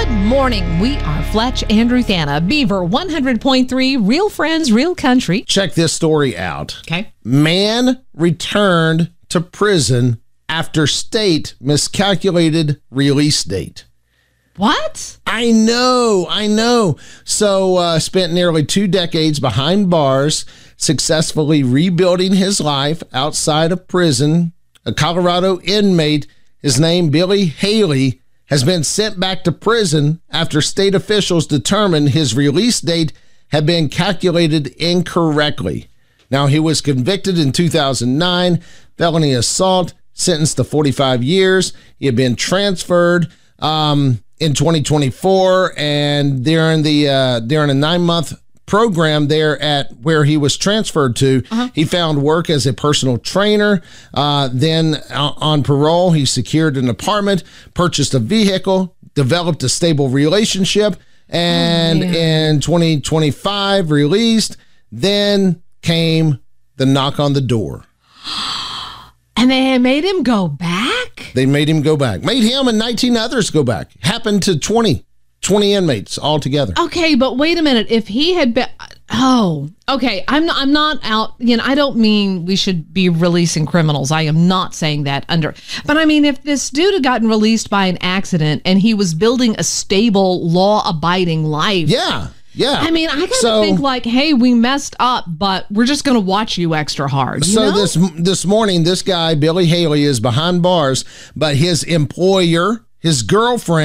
morning. We are Fletch and Ruthanna. Beaver 100.3, real friends, real country. Check this story out. Okay. Man returned to prison after state miscalculated release date. What? I know. So spent nearly 2 decades behind bars, successfully rebuilding his life outside of prison. A Colorado inmate, his name Billy Haley, has been sent back to prison after state officials determined his release date had been calculated incorrectly. Now, he was convicted in 2009, felony assault, sentenced to 45 years. He had been transferred in 2024, and during a 9-month program there at where he was transferred to, he found work as a personal trainer. Then on parole, he secured an apartment, purchased a vehicle, developed a stable relationship, and in 2025 released. Then came the knock on the door. And they made him go back? They made him go back. Made him and 19 others go back. Happened to 20 inmates altogether. Okay, but wait a minute. If he had been... Oh, okay. I'm not out... I don't mean we should be releasing criminals. I am not saying that But I mean, if this dude had gotten released by an accident and he was building a stable, law-abiding life... Yeah. I mean, I gotta think like, hey, we messed up, but we're just gonna watch you extra hard. You know? This morning, this guy, Billy Haley, is behind bars, but his employer, his girlfriend,